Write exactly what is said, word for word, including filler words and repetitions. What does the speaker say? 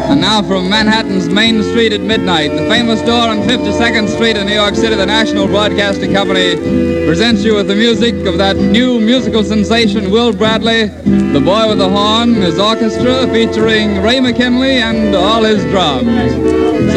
And now from Manhattan's Main Street at midnight, the famous door on fifty-second Street in New York City, the National Broadcasting Company presents you with the music of that new musical sensation, Will Bradley, the boy with the horn, his orchestra featuring Ray McKinley and all his drums.